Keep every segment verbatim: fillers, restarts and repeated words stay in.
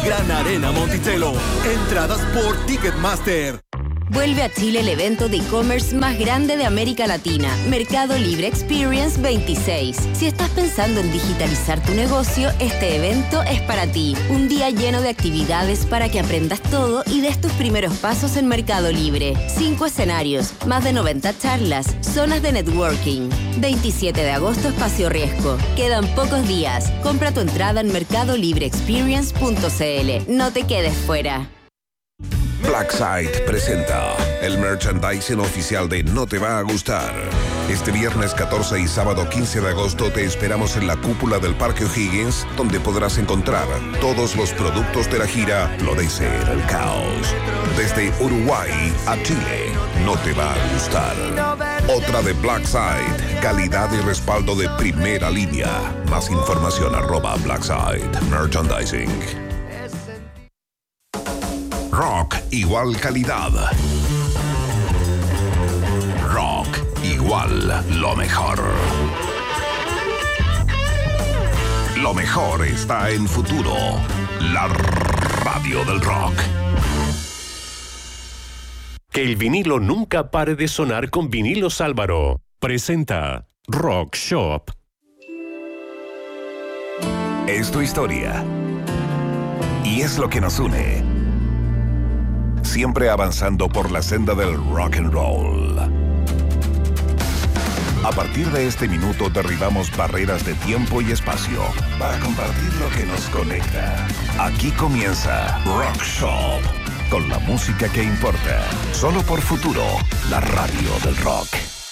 Gran Arena Monticello. Entradas por Ticketmaster. Vuelve a Chile el evento de e-commerce más grande de América Latina, Mercado Libre Experience veintiséis. Si estás pensando en digitalizar tu negocio, este evento es para ti. Un día lleno de actividades para que aprendas todo y des tus primeros pasos en Mercado Libre. Cinco escenarios, más de noventa charlas, zonas de networking. veintisiete de agosto, Espacio Riesgo. Quedan pocos días. Compra tu entrada en mercado libre experience punto c l. No te quedes fuera. Blackside presenta el merchandising oficial de No Te Va a Gustar. Este viernes catorce y sábado quince de agosto te esperamos en la cúpula del Parque O'Higgins, donde podrás encontrar todos los productos de la gira Lo de Ser el Caos. Desde Uruguay a Chile, No Te Va a Gustar. Otra de Blackside, calidad y respaldo de primera línea. Más información arroba Blackside Merchandising. Rock igual calidad. Rock igual lo mejor. Lo mejor está en Futuro, la radio del rock. Que el vinilo nunca pare de sonar con Vinilos Álvaro. Presenta Rock Shop. Es tu historia. Y es lo que nos une. Siempre avanzando por la senda del rock and roll. A partir de este minuto derribamos barreras de tiempo y espacio para compartir lo que nos conecta. Aquí comienza Rock Shop, con la música que importa. Solo por Futuro, la radio del rock.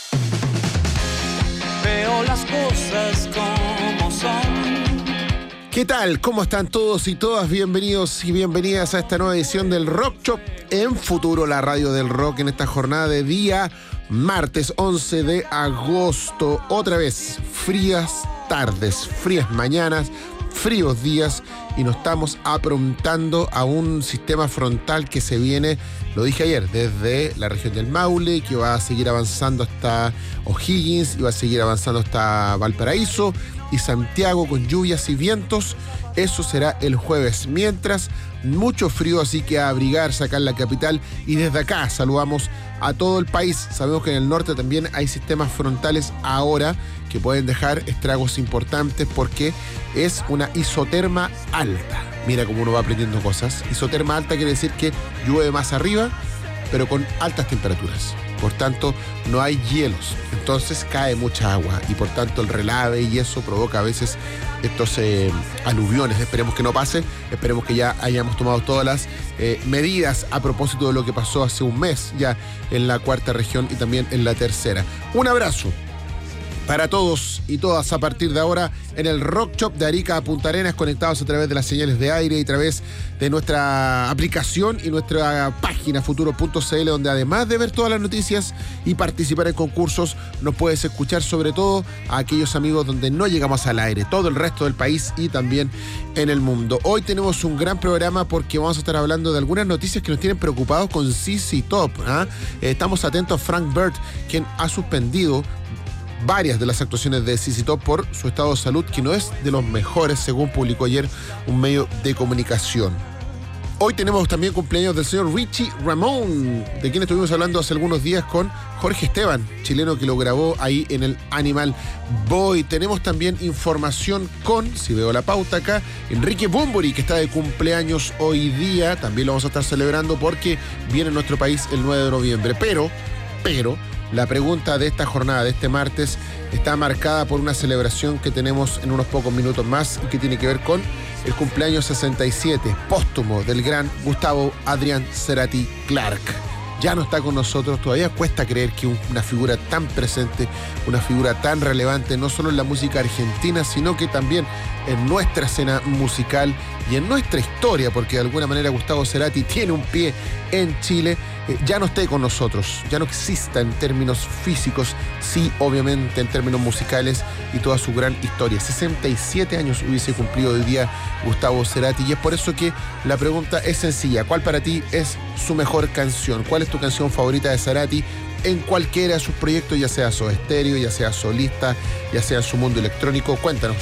Veo las cosas como son. ¿Qué tal? ¿Cómo están todos y todas? Bienvenidos y bienvenidas a esta nueva edición del Rock Shop en Futuro, la radio del rock, en esta jornada de día martes once de agosto. Otra vez, frías tardes, frías mañanas, fríos días, y nos estamos aprontando a un sistema frontal que se viene, lo dije ayer, desde la región del Maule, que va a seguir avanzando hasta O'Higgins y va a seguir avanzando hasta Valparaíso y Santiago, con lluvias y vientos. Eso será el jueves. Mientras, mucho frío, así que a abrigarse acá en la capital. Y desde acá saludamos a todo el país. Sabemos que en el norte también hay sistemas frontales ahora que pueden dejar estragos importantes, porque es una isoterma alta. Mira cómo uno va aprendiendo cosas. Isoterma alta quiere decir que llueve más arriba, pero con altas temperaturas. Por tanto, no hay hielos, entonces cae mucha agua y por tanto el relave y eso provoca a veces estos eh, aluviones. Esperemos que no pase, esperemos que ya hayamos tomado todas las eh, medidas a propósito de lo que pasó hace un mes ya en la cuarta región y también en la tercera. Un abrazo para todos y todas a partir de ahora en el Rock Shop de Arica a Punta Arenas, conectados a través de las señales de aire y a través de nuestra aplicación y nuestra página futuro punto c l, donde además de ver todas las noticias y participar en concursos, nos puedes escuchar, sobre todo a aquellos amigos donde no llegamos al aire, todo el resto del país y también en el mundo. Hoy tenemos un gran programa porque vamos a estar hablando de algunas noticias que nos tienen preocupados con Z Z Top. ¿eh? Estamos atentos a Frank Bird, quien ha suspendido varias de las actuaciones de Z Z Top por su estado de salud, que no es de los mejores, según publicó ayer un medio de comunicación. Hoy tenemos también cumpleaños del señor Richie Ramón, de quien estuvimos hablando hace algunos días con Jorge Esteban, chileno, que lo grabó ahí en el Animal Boy. Tenemos también información con, si veo la pauta acá, Enrique Bunbury, que está de cumpleaños hoy día. También lo vamos a estar celebrando porque viene a nuestro país el nueve de noviembre. Pero, pero... la pregunta de esta jornada, de este martes, está marcada por una celebración que tenemos en unos pocos minutos más y que tiene que ver con el cumpleaños sesenta y siete póstumo del gran Gustavo Adrián Cerati Clark. Ya no está con nosotros, todavía cuesta creer que una figura tan presente, una figura tan relevante, no solo en la música argentina, sino que también en nuestra escena musical y en nuestra historia, porque de alguna manera Gustavo Cerati tiene un pie en Chile, eh, ya no esté con nosotros, ya no exista en términos físicos, sí, obviamente en términos musicales y toda su gran historia. sesenta y siete años hubiese cumplido hoy día Gustavo Cerati, y es por eso que la pregunta es sencilla: ¿cuál para ti es su mejor canción? ¿Cuál es tu canción favorita de Cerati en cualquiera de sus proyectos, ya sea Soda Stereo, ya sea solista, ya sea en su mundo electrónico? Cuéntanos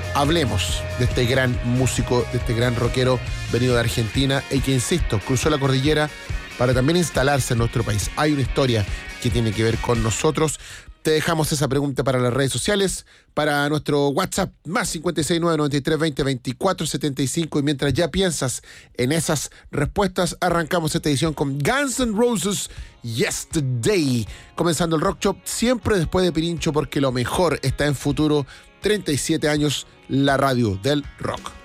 hablemos de este gran músico, de este gran rockero venido de Argentina y que, insisto, cruzó la cordillera para también instalarse en nuestro país. Hay una historia que tiene que ver con nosotros. Te dejamos esa pregunta para las redes sociales, para nuestro WhatsApp, más cinco seis nueve, nueve tres dos cero, veinticuatro setenta y cinco. Y mientras ya piensas en esas respuestas, arrancamos esta edición con Guns N' Roses, Yesterday. Comenzando el Rock Shop, siempre después de Pirincho, porque lo mejor está en futuro. treinta y siete años, la radio del rock.